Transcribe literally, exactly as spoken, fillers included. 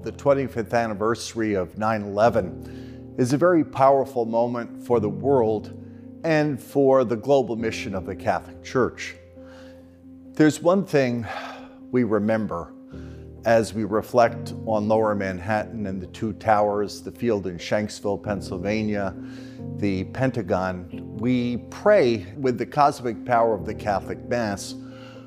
the twenty-fifth anniversary of nine eleven is a very powerful moment for the world and for the global mission of the Catholic Church. There's one thing we remember as we reflect on Lower Manhattan and the two towers, the field in Shanksville, Pennsylvania, the Pentagon. We pray with the cosmic power of the Catholic Mass